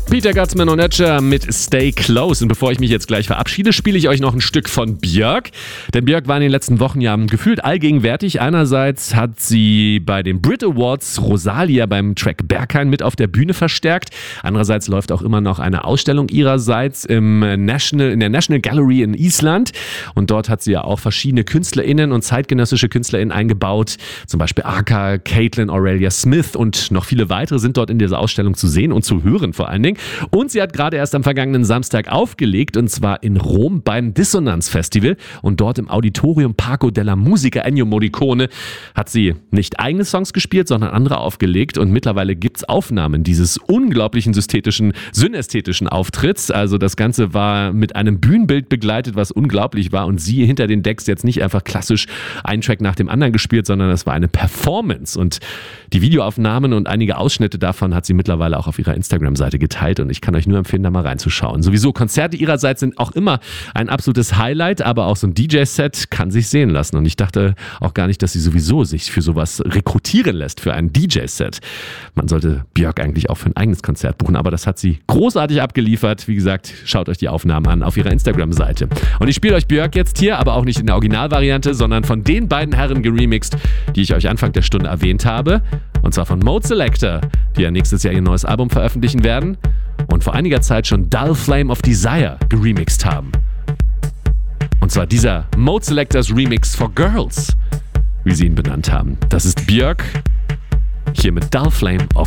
Peter Gutzmann und Etcher mit Stay Close. Und bevor ich mich jetzt gleich verabschiede, spiele ich euch noch ein Stück von Björk. Denn Björk war in den letzten Wochen ja gefühlt allgegenwärtig. Einerseits hat sie bei den Brit Awards Rosalia beim Track Berghain mit auf der Bühne verstärkt. Andererseits läuft auch immer noch eine Ausstellung ihrerseits in der National Gallery in Island. Und dort hat sie ja auch verschiedene KünstlerInnen und zeitgenössische KünstlerInnen eingebaut. Zum Beispiel Aka, Caitlin, Aurelia Smith und noch viele weitere sind dort in dieser Ausstellung zu sehen und zu hören vor allen Dingen. Und sie hat gerade erst am vergangenen Samstag aufgelegt, und zwar in Rom beim Dissonanz Festival. Und dort im Auditorium Parco della Musica Ennio Morricone hat sie nicht eigene Songs gespielt, sondern andere aufgelegt. Und mittlerweile gibt es Aufnahmen dieses unglaublichen synästhetischen Auftritts. Also das Ganze war mit einem Bühnenbild begleitet, was unglaublich war. Und sie hinter den Decks jetzt nicht einfach klassisch einen Track nach dem anderen gespielt, sondern es war eine Performance. Und die Videoaufnahmen und einige Ausschnitte davon hat sie mittlerweile auch auf ihrer Instagram-Seite geteilt. Und ich kann euch nur empfehlen, da mal reinzuschauen. Sowieso, Konzerte ihrerseits sind auch immer ein absolutes Highlight, aber auch so ein DJ-Set kann sich sehen lassen. Und ich dachte auch gar nicht, dass sie sowieso sich für sowas rekrutieren lässt, für ein DJ-Set. Man sollte Björk eigentlich auch für ein eigenes Konzert buchen, aber das hat sie großartig abgeliefert. Wie gesagt, schaut euch die Aufnahmen an auf ihrer Instagram-Seite. Und ich spiele euch Björk jetzt hier, aber auch nicht in der Originalvariante, sondern von den beiden Herren geremixed, die ich euch Anfang der Stunde erwähnt habe. Und zwar von Mode Selector, die ja nächstes Jahr ihr neues Album veröffentlichen werden und vor einiger Zeit schon Dull Flame of Desire geremixed haben. Und zwar dieser Mode Selectors Remix for Girls, wie sie ihn benannt haben. Das ist Björk hier mit Dull Flame of